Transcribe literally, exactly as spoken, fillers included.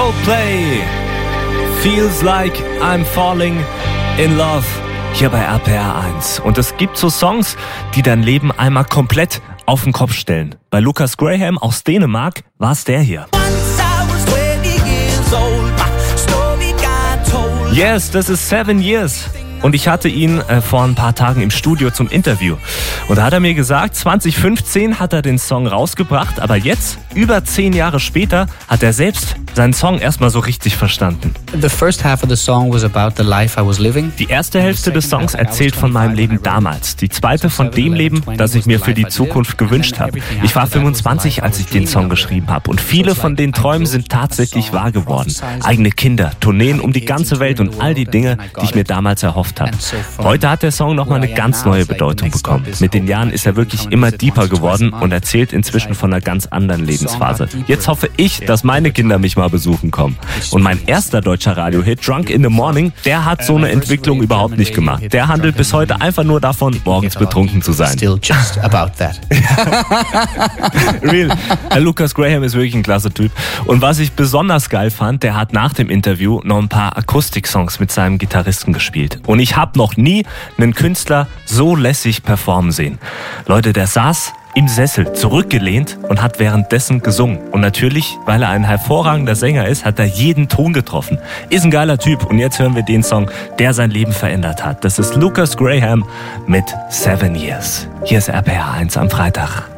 Coldplay, Feels Like I'm Falling in Love, hier bei R P R eins. Und es gibt so Songs, die dein Leben einmal komplett auf den Kopf stellen. Bei Lucas Graham aus Dänemark war es der hier. Yes, das ist Seven Years. Und ich hatte ihn äh, vor ein paar Tagen im Studio zum Interview. Und da hat er mir gesagt, zwanzig fünfzehn hat er den Song rausgebracht, aber jetzt, über zehn Jahre später, hat er selbst seinen Song erstmal so richtig verstanden. The first half of the song was about the life I was living. Die erste Hälfte des Songs erzählt von meinem Leben damals. Die zweite von dem Leben, das ich mir für die Zukunft gewünscht habe. Ich war fünfundzwanzig, als ich den Song geschrieben habe. Und viele von den Träumen sind tatsächlich wahr geworden. Eigene Kinder, Tourneen um die ganze Welt und all die Dinge, die ich mir damals erhofft habe. Heute hat der Song nochmal eine ganz neue Bedeutung bekommen. Mit den Jahren ist er wirklich immer deeper geworden und erzählt inzwischen von einer ganz anderen Lebensphase. Jetzt hoffe ich, dass meine Kinder mich mal besuchen kommen. Und mein erster deutscher Radiohit, Drunk in the Morning, der hat so eine Entwicklung überhaupt nicht gemacht. Der handelt bis heute einfach nur davon, morgens betrunken zu sein. Still just about that. Real. Der Lucas Graham ist wirklich ein klasse Typ. Und was ich besonders geil fand, der hat nach dem Interview noch ein paar Akustik-Songs mit seinem Gitarristen gespielt. Und ich habe noch nie einen Künstler so lässig performen sehen. Leute, der saß im Sessel, zurückgelehnt und hat währenddessen gesungen. Und natürlich, weil er ein hervorragender Sänger ist, hat er jeden Ton getroffen. Ist ein geiler Typ. Und jetzt hören wir den Song, der sein Leben verändert hat. Das ist Lucas Graham mit Seven Years. Hier ist R P R eins am Freitag.